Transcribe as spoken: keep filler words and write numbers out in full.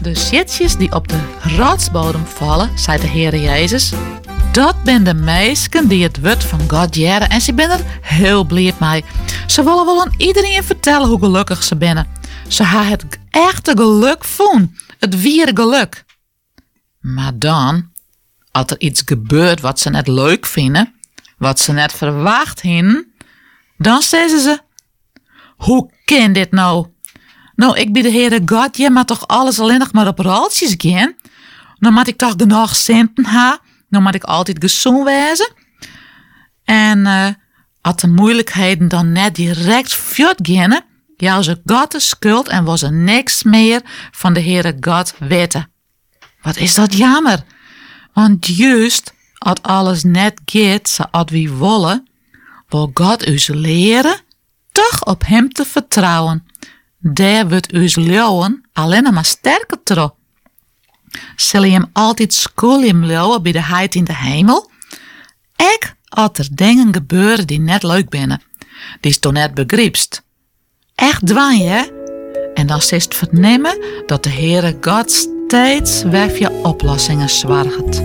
De shitjes die op de rotsbodem vallen, zei de Heere Jezus, dat ben de meisken die het woord van God jaren en ze ben er heel blij mee. Ze willen wel aan iedereen vertellen hoe gelukkig ze binnen. Ze hebben het echte geluk voelen, het wiere geluk. Maar dan, als er iets gebeurt wat ze net leuk vinden, wat ze net verwacht hadden, dan zeggen ze, hoe kan dit nou? Nou, ik ben de Heere God, je mag toch alles alleen nog maar op rolletjes gaan? Dan moet ik toch genoeg centen hebben? Dan moet ik altijd gezond wezen? En uh, als de moeilijkheden dan net direct vuurt gaan, jou ze God de schuld en was er niks meer van de Heere God weten. Wat is dat jammer? Want juist als alles net gaat zoals we willen, wil God ons leren toch op hem te vertrouwen. Daar wordt ons leeuwen alleen maar sterker terug. Zal je hem altijd schoolje leeuwen bij de heid in de hemel? Ik als er dingen gebeuren die net leuk binnen, die is toch net begrijpst. Echt dwaan je? En dan zist vernemen dat de Heere God steeds wef je oplossingen zwargt.